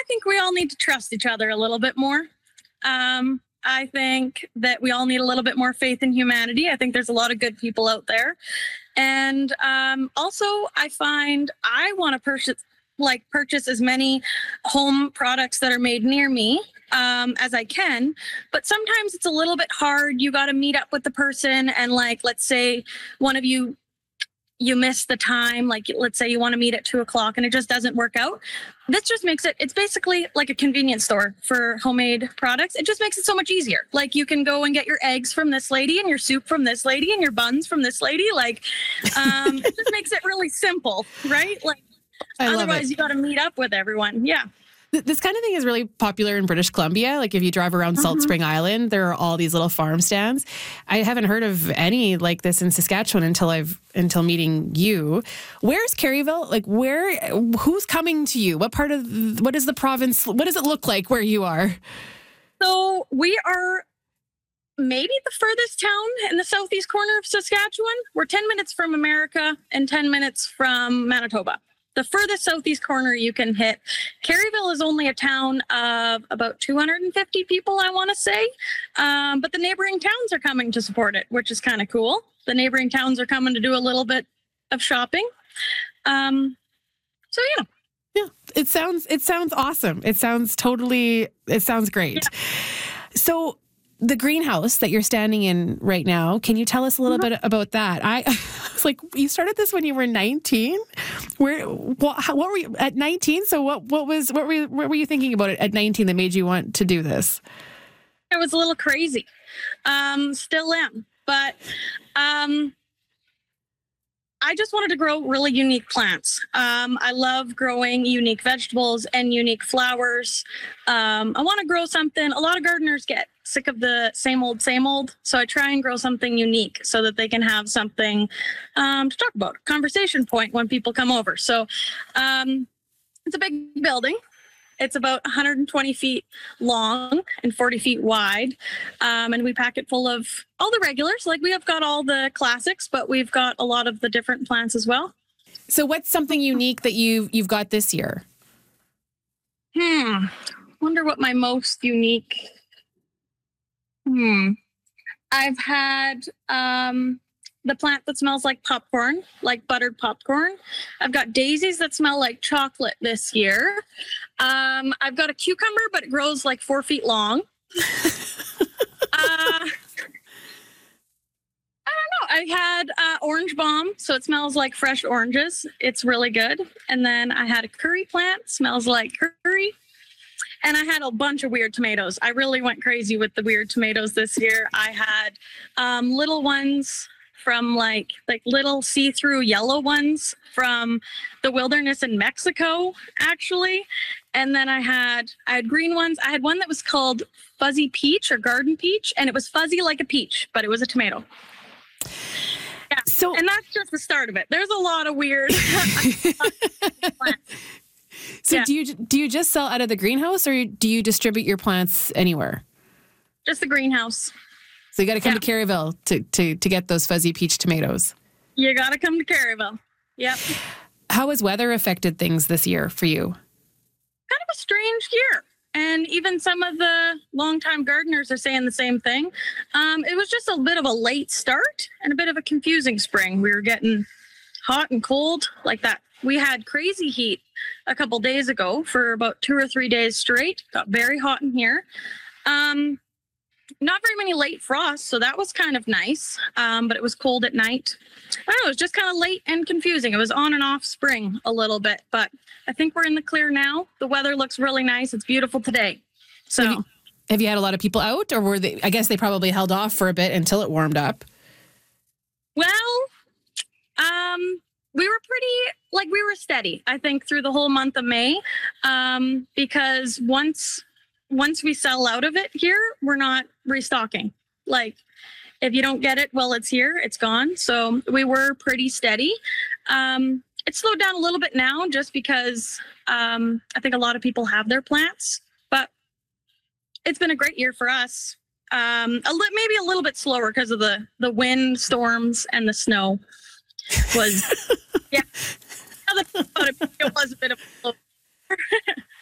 think we all need to trust each other a little bit more. I think that we all need a little bit more faith in humanity. I think there's a lot of good people out there. And also, I find I want to purchase as many home products that are made near me as I can. But sometimes it's a little bit hard. You got to meet up with the person. And like, let's say one of you miss the time, like let's say you want to meet at 2:00 and it just doesn't work out. This just makes it's basically like a convenience store for homemade products. It just makes it so much easier. Like you can go and get your eggs from this lady and your soup from this lady and your buns from this lady. Like it just makes it really simple, right? Like otherwise you got to meet up with everyone. Yeah. This kind of thing is really popular in British Columbia. Like if you drive around Salt Spring Island, there are all these little farm stands. I haven't heard of any like this in Saskatchewan until meeting you. Where's Caryville? Like who's coming to you? What is the province? What does it look like where you are? So we are maybe the furthest town in the southeast corner of Saskatchewan. We're 10 minutes from America and 10 minutes from Manitoba. The furthest southeast corner you can hit. Caryville is only a town of about 250 people, I want to say. But the neighboring towns are coming to support it, which is kind of cool. The neighboring towns are coming to do a little bit of shopping. So yeah. Yeah, it sounds awesome. It sounds great. Yeah. So the greenhouse that you're standing in right now, can you tell us a little bit about that? I was like, you started this when you were 19? What were you at 19? So what were you thinking about it at 19 that made you want to do this? I was a little crazy. Still am. But I just wanted to grow really unique plants. I love growing unique vegetables and unique flowers. I want to grow something. A lot of gardeners get sick of the same old. So I try and grow something unique so that they can have something to talk about, conversation point when people come over. So it's a big building. It's about 120 feet long and 40 feet wide. And we pack it full of all the regulars. Like we have got all the classics, but we've got a lot of the different plants as well. So what's something unique that you've got this year? Wonder what my most unique... I've had the plant that smells like popcorn, like buttered popcorn. I've got daisies that smell like chocolate this year. I've got a cucumber, but it grows like 4 feet long. I don't know. I had orange bomb, so it smells like fresh oranges. It's really good. And then I had a curry plant, smells like curry. And I had a bunch of weird tomatoes. I really went crazy with the weird tomatoes this year. I had little ones from like little see-through yellow ones from the wilderness in Mexico, actually. And then I had green ones. I had one that was called fuzzy peach or garden peach, and it was fuzzy like a peach, but it was a tomato. Yeah. And that's just the start of it. There's a lot of weird plants. So do you just sell out of the greenhouse, or do you distribute your plants anywhere? Just the greenhouse. So you got to come to Caryville to get those fuzzy peach tomatoes. You got to come to Caryville. Yep. How has weather affected things this year for you? Kind of a strange year. And even some of the longtime gardeners are saying the same thing. It was just a bit of a late start and a bit of a confusing spring. We were getting hot and cold like that. We had crazy heat a couple days ago for about 2 or 3 days straight. Got very hot in here. Not very many late frosts, so that was kind of nice. But it was cold at night. I don't know, it was just kind of late and confusing. It was on and off spring a little bit, but I think we're in the clear now. The weather looks really nice. It's beautiful today. So have you had a lot of people out, or were they? I guess they probably held off for a bit until it warmed up. Well, we were steady, I think, through the whole month of May, because once we sell out of it here, we're not restocking. Like, if you don't get it, well, it's here, it's gone. So we were pretty steady. It slowed down a little bit now just because I think a lot of people have their plants, but it's been a great year for us. Maybe a little bit slower because of the wind, storms, and the snow. Was, yeah. Now that I thought it was a bit of a slow.